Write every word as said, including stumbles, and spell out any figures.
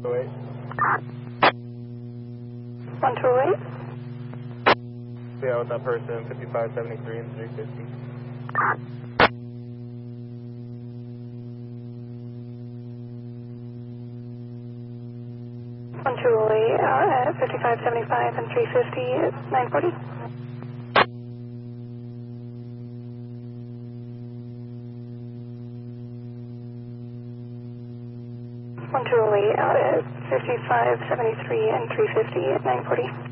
Wait. one two eight. Yeah, with that person, fifty-five seventy-three and three fifty. one two eight out at fifty-five seventy-five and three fifty at nine forty. one two eight out at fifty-five seventy-three and three fifty at nine forty.